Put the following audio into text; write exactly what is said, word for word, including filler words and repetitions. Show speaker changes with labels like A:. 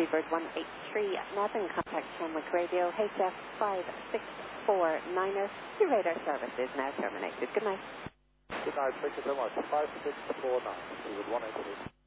A: Bird one eight three, Northern contact Kenwick Radio, H F five six four niner. Your radar service is now terminated. Good night.
B: Good night, thank you so much. five six four nine, Seaward one eight three.